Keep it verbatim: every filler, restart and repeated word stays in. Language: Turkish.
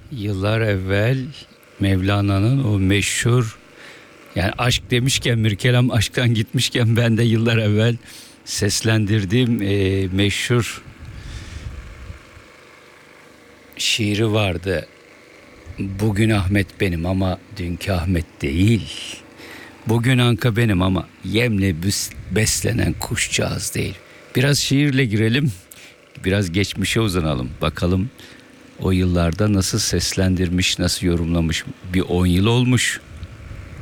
Yıllar evvel Mevlana'nın o meşhur, yani aşk demişken, Mirkelam aşktan gitmişken, ben de yıllar evvel seslendirdiğim e, meşhur şiiri vardı. Bugün Ahmet benim ama dünkü Ahmet değil. Bugün Anka benim ama yemle büs- beslenen kuşcağız değil. Biraz şiirle girelim, biraz geçmişe uzanalım. Bakalım o yıllarda nasıl seslendirmiş, nasıl yorumlamış. Bir on yıl olmuş.